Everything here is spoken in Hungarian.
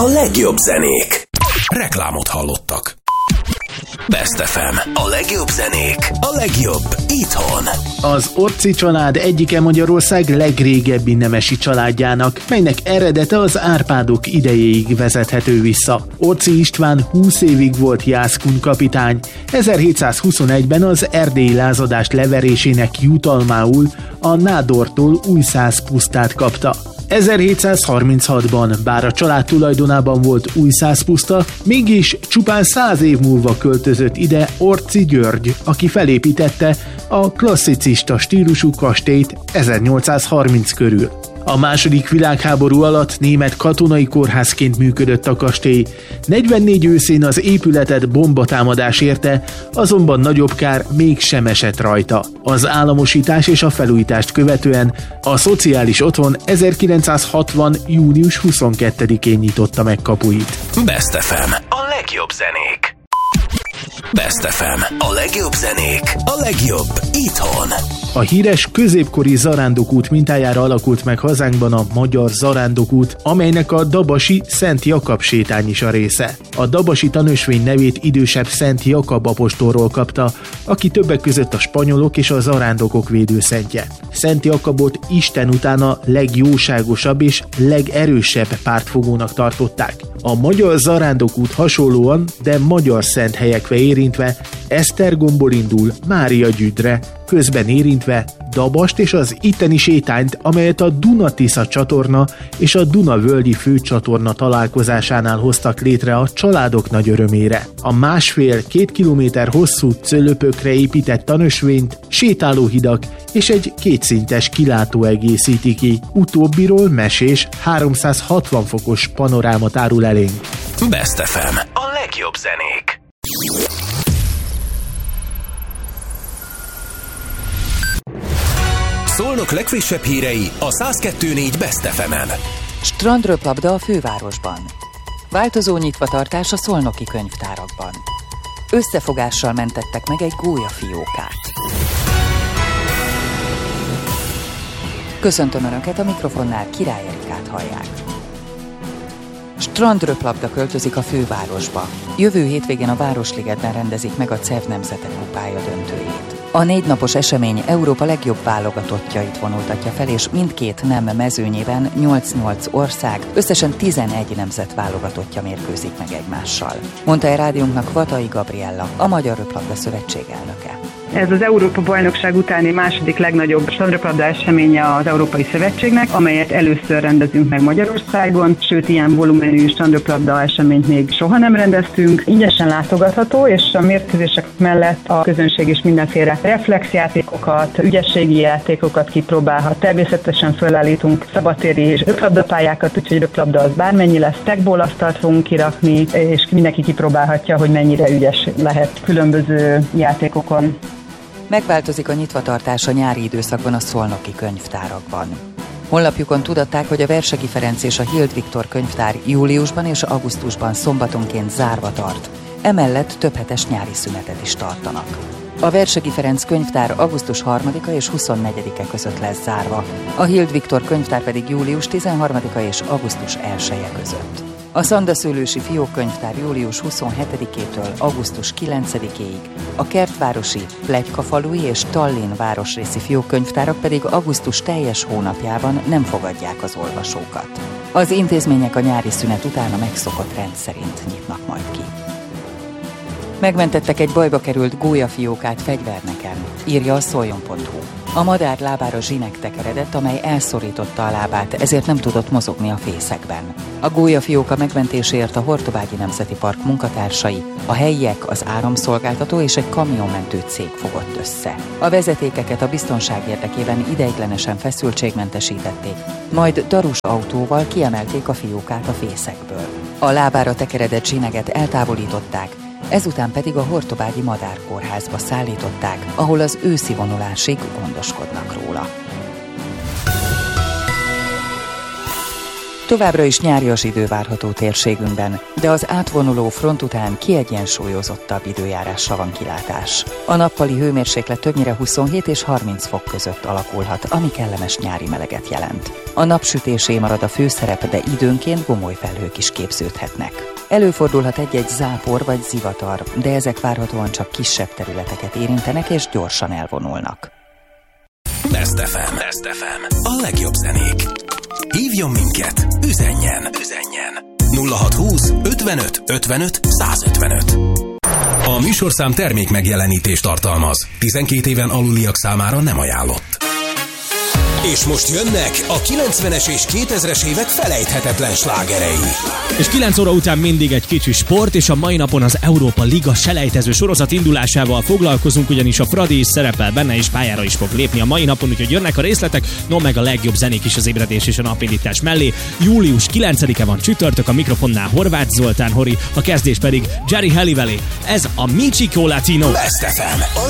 a legjobb zenék. Reklámot hallottak. Best FM. A legjobb zenék, a legjobb itthon. Az Orczy család egyike Magyarország legrégebbi nemesi családjának, melynek eredete az Árpádok idejéig vezethető vissza. Orczy István 20 évig volt jászkun kapitány. 1721-ben az erdélyi lázadást leverésének jutalmául a nádortól Újszász pusztát kapta. 1736-ban, bár a család tulajdonában volt Újszász puszta, mégis csupán 100 év múlva költözött ide Orczy György, aki felépítette a klasszicista stílusú kastélyt 1830 körül. A második világháború alatt német katonai kórházként működött a kastély. 44 őszén az épületet bombatámadás érte, azonban nagyobb kár mégsem esett rajta. Az államosítás és a felújítást követően a szociális otthon 1960. június 22-én nyitotta meg kapuit. Best FM. A legjobb zenék. Best FM. A legjobb zenék, a legjobb itthon. A híres középkori zarándokút mintájára alakult meg hazánkban a magyar zarándokút, amelynek a dabasi Szent Jakab sétány is a része. A dabasi tanösvény nevét idősebb Szent Jakab apostolról kapta, aki többek között a spanyolok és a zarándokok védőszentje. Szent Jakabot Isten után a legjóságosabb és legerősebb pártfogónak tartották. A magyar zarándokút hasonlóan, de magyar szent helyekre érintve Esztergomból indul Mária Gyüdre, közben érintve Dabast és az itteni sétányt, amelyet a Duna-Tisza csatorna és a Duna-völgyi főcsatorna találkozásánál hoztak létre a családok nagy örömére. A 1,5-2 kilométer hosszú cöllöpökre épített tanösvényt sétálóhidak és egy kétszintes kilátó egészíti ki. Utóbbiról mesés 360 fokos panorámat árul elénk. Best FM. A legjobb zenék. Szolnok legfrissebb hírei a 102.4 Best FM-en. Strandröplabda a fővárosban. Változó nyitvatartás a szolnoki könyvtárakban. Összefogással mentettek meg egy gólyafiókát. Köszöntöm Önöket, a mikrofonnál Király Erikát hallják. Strandröplabda költözik a fővárosba. Jövő hétvégén a Városligetben rendezik meg a CEV Nemzetek Kupája döntőjét. A 4 napos esemény Európa legjobb válogatottjait vonultatja fel, és mindkét nem mezőnyében 8-8 ország, összesen 11 nemzet válogatottja mérkőzik meg egymással. Mondta a rádiónknak Vatai Gabriella, a Magyar Röplabda Szövetség elnöke. Ez az Európa-bajnokság utáni második legnagyobb strandröplabda eseménye az Európai Szövetségnek, amelyet először rendezünk meg Magyarországon, sőt ilyen volumenű strandröplabda eseményt még soha nem rendeztünk. Ingyenesen látogatható, és a mérkőzések mellett a közönség is mindenféle reflexjátékokat, ügyességi játékokat kipróbálhat. Természetesen felállítunk szabadtéri és röplabdapályákat, úgyhogy röplabda az bármennyi lesz, tekbólasztalt fogunk kirakni, és mindenki kipróbálhatja, hogy mennyire ügyes lehet különböző játékokon. Megváltozik a nyitvatartás a nyári időszakban a szolnoki könyvtárakban. Honlapjukon tudatták, hogy a Versegi Ferenc és a Hild Viktor könyvtár júliusban és augusztusban szombatonként zárva tart. Emellett többhetes nyári szünetet is tartanak. A Versegi Ferenc könyvtár augusztus 3-a és 24-e között lesz zárva, a Hild Viktor könyvtár pedig július 13-a és augusztus 1-e között. A Szandaszőlősi Fiókkönyvtár július 27-től augusztus 9-ig, a Kertvárosi, Pletykafalui és Tallinn városrészi fiókkönyvtárak pedig augusztus teljes hónapjában nem fogadják az olvasókat. Az intézmények a nyári szünet után a megszokott rend szerint nyitnak majd ki. Megmentettek egy bajba került gólyafiókát Fegyverneken, írja a szoljon.hu. A madár lábára zsinek tekeredett, amely elszorította a lábát, ezért nem tudott mozogni a fészekben. A gólyafióka megmentéséért a Hortobágyi Nemzeti Park munkatársai, a helyiek, az áramszolgáltató és egy kamionmentő cég fogott össze. A vezetékeket a biztonság érdekében ideiglenesen feszültségmentesítették, majd darus autóval kiemelték a fiókát a fészekből. A lábára tekeredett zsineget eltávolították, ezután pedig a Hortobágyi Madárkórházba szállították, ahol az őszi vonulásig gondoskodnak róla. Továbbra is nyárias idő várható térségünkben, de az átvonuló front után kiegyensúlyozottabb időjárásra van kilátás. A nappali hőmérséklet többnyire 27 és 30 fok között alakulhat, ami kellemes nyári meleget jelent. A napsütésé marad a főszerep, de időnként gomolyfelhők is képződhetnek. Előfordulhat egy-egy zápor vagy zivatar, de ezek várhatóan csak kisebb területeket érintenek és gyorsan elvonulnak. Best FM. A legjobb zenék. Hívjon minket, üzenjen. 0620 55 55 155. A műsorszám termék megjelenítést tartalmaz. 12 éven aluliak számára nem ajánlott. És most jönnek a 90-es és 2000-es évek felejthetetlen slágerei. És 9 óra után mindig egy kicsi sport, és a mai napon az Európa Liga selejtező sorozat indulásával foglalkozunk, ugyanis a Fradi is szerepel benne, és pályára is fog lépni a mai napon, úgyhogy jönnek a részletek, meg a legjobb zenék is az ébredés és a napindítás mellé. Július 9-e van csütörtök, a mikrofonnál Horváth Zoltán Hori, a kezdés pedig Jerry Halliwell. Ez a Michiko Latino. Best FM, a